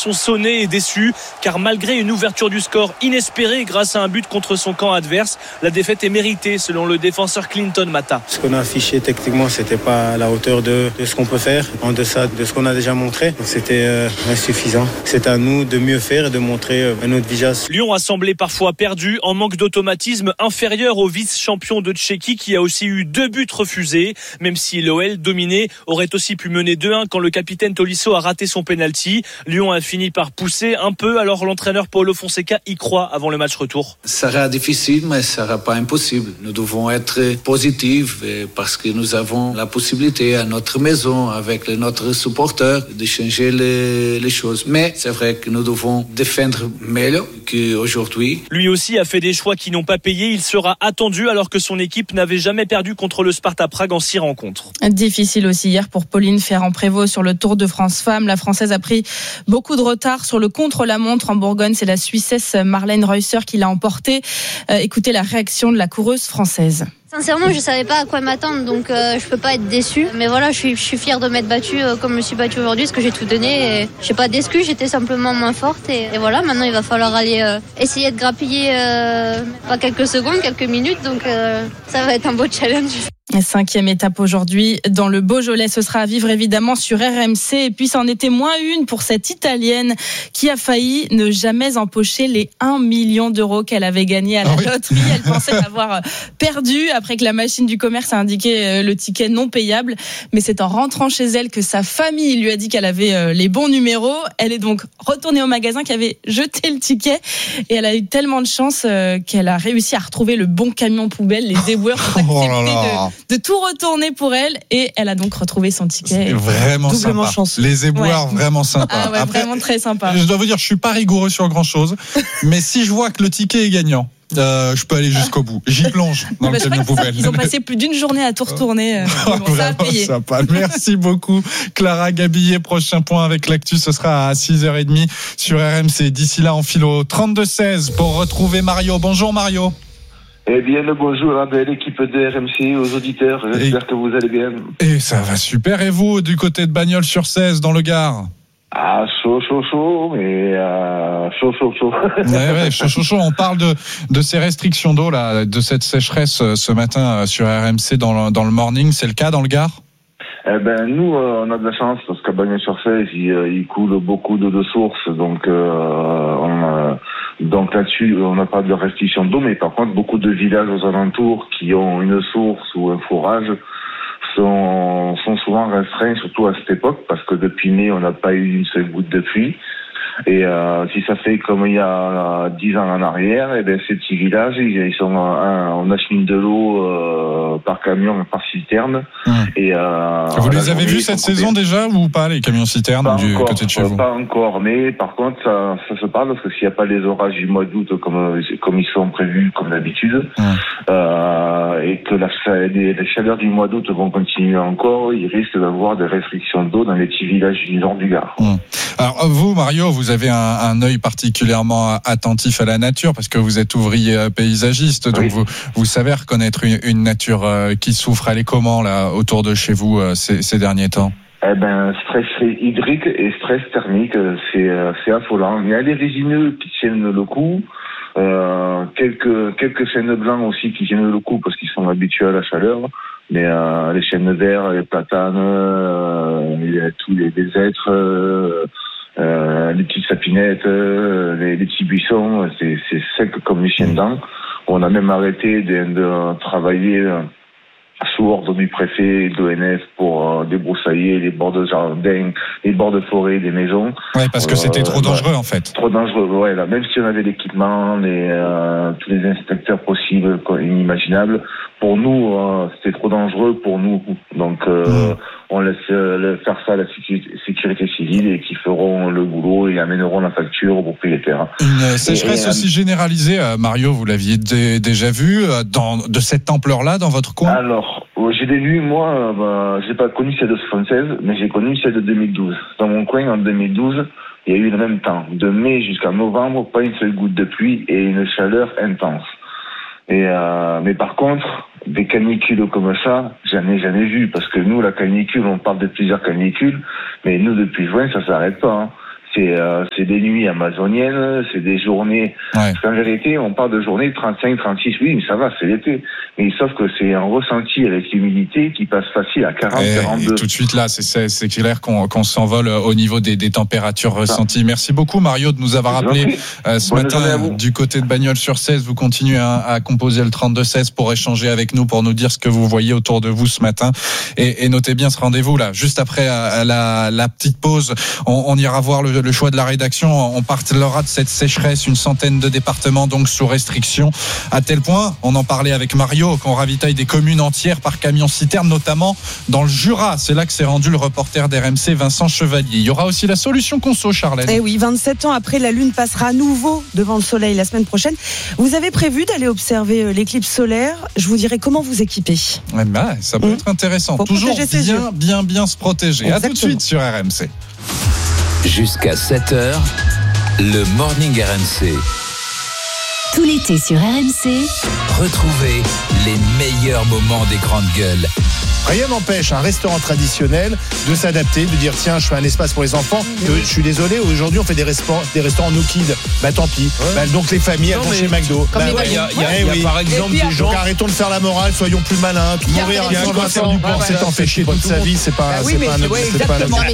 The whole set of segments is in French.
sont sonnés et déçus car malgré une ouverture du score inespérée grâce à un but contre son camp adverse, la défaite est méritée selon le défenseur Clinton Mata. Ce qu'on a affiché techniquement, c'était pas à la hauteur de ce qu'on peut faire, en deçà de ce qu'on a déjà montré. Donc c'était insuffisant. C'est à nous de mieux faire et de montrer un autre visage. Lyon a semblé parfois perdu en manque d'automatisme inférieur au vice-champion de Tchéquie qui a aussi eu 2 buts refusés. Même si l'OL dominé aurait aussi pu mener 2-1 quand le capitaine Tolisso a raté son penalty. Lyon a fini par pousser un peu, alors l'entraîneur Paulo Fonseca y croit avant le match retour. Ça sera difficile, mais ça sera pas impossible. Nous devons être positifs parce que nous avons la possibilité à notre maison, avec notre supporter, de changer les choses. Mais c'est vrai que nous devons défendre meilleur qu'aujourd'hui. Lui aussi a fait des choix qui n'ont pas payé. Il sera attendu alors que son équipe n'avait jamais perdu contre le Sparta Prague en 6 rencontres. Difficile aussi hier pour Pauline Ferrand-Prévot sur le Tour de France Femmes. La Française a pris beaucoup de retard sur le contre-la-montre en Bourgogne. C'est la Suissesse Marlène Reusser qui l'a emportée. Écoutez la réaction de la coureuse française. Sincèrement, je savais pas à quoi m'attendre, donc je peux pas être déçue. Mais voilà, je suis fière de m'être battue comme je me suis battue aujourd'hui, parce que j'ai tout donné. Et j'ai pas d'excuses, j'étais simplement moins forte. Et voilà, maintenant il va falloir aller essayer de grappiller pas quelques secondes, quelques minutes. Donc ça va être un beau challenge. 5e étape aujourd'hui dans le Beaujolais. Ce sera à vivre évidemment sur RMC. Et puis, c'en était moins une pour cette Italienne qui a failli ne jamais empocher les 1 million d'euros qu'elle avait gagnés à la loterie. Elle pensait avoir perdu après que la machine du commerce a indiqué le ticket non payable. Mais c'est en rentrant chez elle que sa famille lui a dit qu'elle avait les bons numéros. Elle est donc retournée au magasin qui avait jeté le ticket. Et elle a eu tellement de chance qu'elle a réussi à retrouver le bon camion poubelle. Les éboueurs ont accepté de tout retourner pour elle et elle a donc retrouvé son ticket. C'est vraiment doublement sympa. Chanceux. Les éboueurs, vraiment sympa. Ah ouais, après, vraiment très sympa. Je dois vous dire, je suis pas rigoureux sur grand chose, mais si je vois que le ticket est gagnant, je peux aller jusqu'au bout. J'y plonge dans le camion poubelle. Ils ont passé plus d'une journée à tout retourner. Ça a payé. Sympa. Merci beaucoup, Clara Gabillet. Prochain point avec l'actu, ce sera à 6h30 sur RMC. D'ici là, on file au 32-16 pour retrouver Mario. Bonjour Mario. Eh bien, le bonjour à l'équipe de RMC, aux auditeurs. J'espère que vous allez bien. Et ça va super. Et vous, du côté de Bagnols-sur-Cèze, dans le Gard? Ah, chaud, mais chaud. Ouais, chaud. On parle de ces restrictions d'eau, là, de cette sécheresse ce matin sur RMC dans le morning. C'est le cas dans le Gard? Eh ben, nous, on a de la chance parce qu'à Bagnols-sur-Cèze, il coule beaucoup d'eau de source, donc là-dessus, on n'a pas de restriction d'eau, mais par contre, beaucoup de villages aux alentours qui ont une source ou un forage sont souvent restreints, surtout à cette époque, parce que depuis mai, on n'a pas eu une seule goutte de pluie. Et si ça fait comme il y a 10 ans en arrière, eh ben ces petits villages, on achemine de l'eau par camion, par citerne. Et vous les avez vus cette saison déjà ou pas, les camions citernes du côté de chez vous? Pas encore, mais par contre ça se parle parce que s'il n'y a pas les orages du mois d'août comme ils sont prévus comme d'habitude, et que les chaleurs du mois d'août vont continuer encore, il risque d'avoir des restrictions d'eau dans les petits villages du nord du Gard. Alors vous, Mario, vous avez un œil particulièrement attentif à la nature parce que vous êtes ouvrier paysagiste, donc vous savez reconnaître une nature qui souffre. Elle est comment là autour de chez vous ces derniers temps? Eh ben, stress hydrique et stress thermique, c'est affolant. Il y a les résineux qui tiennent le coup, quelques chênes blancs aussi qui tiennent le coup parce qu'ils sont habitués à la chaleur. Mais les chênes verts, les platanes, il y a tous les êtres. Les petites sapinettes, les petits buissons, c'est sec comme les chiens dents. On a même arrêté de travailler sous ordre du préfet et de l'ONF pour débroussailler les bords de jardin, les bords de forêt, des maisons. Ouais, parce que c'était trop dangereux en fait. Trop dangereux, ouais. Là, même si on avait l'équipement, tous les inspecteurs possibles, inimaginables, pour nous, c'était trop dangereux pour nous. Donc, on laisse faire ça à la sécurité civile et qui feront le boulot et amèneront la facture aux propriétaires. Une sécheresse aussi généralisée, Mario, vous l'aviez déjà vu de cette ampleur-là dans votre coin? Alors, j'ai vu, moi, j'ai pas connu celle de 76, mais j'ai connu celle de 2012. Dans mon coin, en 2012, il y a eu le même temps. De mai jusqu'à novembre, pas une seule goutte de pluie et une chaleur intense. Mais par contre, des canicules comme ça, j'en ai jamais vu, parce que nous, la canicule, on parle de plusieurs canicules, mais nous, depuis juin, ça s'arrête pas, hein. c'est des nuits amazoniennes, c'est des journées. Parce qu'en vérité, on parle de journées de 35, 36, oui, mais ça va, c'est l'été. Mais sauf que c'est un ressenti avec l'humidité qui passe facile à 40, 42. Et tout de suite là, c'est clair qu'on s'envole au niveau des températures ressenties. Merci beaucoup Mario de nous avoir rappelé ce matin du côté de Bagnols-sur-Cèze. Vous continuez à composer le 32-16 pour échanger avec nous, pour nous dire ce que vous voyez autour de vous ce matin. Et notez bien ce rendez-vous là, juste après la petite pause. On ira voir le choix de la rédaction. On parlera de cette sécheresse, une centaine de départements donc sous restriction, à tel point, on en parlait avec Mario, qu'on ravitaille des communes entières par camion-citerne, notamment dans le Jura. C'est là que s'est rendu le reporter d'RMC Vincent Chevalier. Il y aura aussi la solution conso, Charlène. Eh oui, 27 ans après, la Lune passera à nouveau devant le Soleil la semaine prochaine. Vous avez prévu d'aller observer l'éclipse solaire. Je vous dirai comment vous équiper. Ça peut être intéressant. Faut toujours bien se protéger. Exactement. À tout de suite sur RMC. Jusqu'à 7h, le Morning RMC. Tout l'été sur RMC, Retrouvez les meilleurs moments des grandes gueules. Rien n'empêche un restaurant traditionnel de s'adapter, de dire tiens, je fais un espace pour les enfants. Je suis désolé, aujourd'hui on fait des restaurants no kids. Tant pis. Donc les familles elles vont chez McDo. Il y a par exemple des gens. Donc arrêtons de faire la morale, soyons plus malins. Mourir à 120 ans, c'est en fait chier toute sa vie, c'est pas un objectif.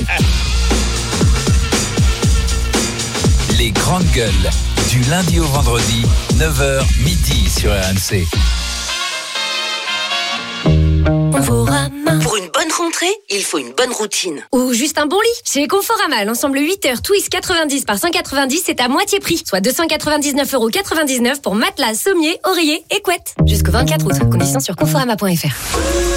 Les grandes gueules, du lundi au vendredi, 9h, midi sur RMC. pour une bonne rentrée, il faut une bonne routine. Ou juste un bon lit. Chez Conforama, l'ensemble 8 heures Twist 90 par 190, c'est à moitié prix. Soit 299,99€ pour matelas, sommier, oreiller et couette. Jusqu'au 24 août. Conditions sur conforama.fr.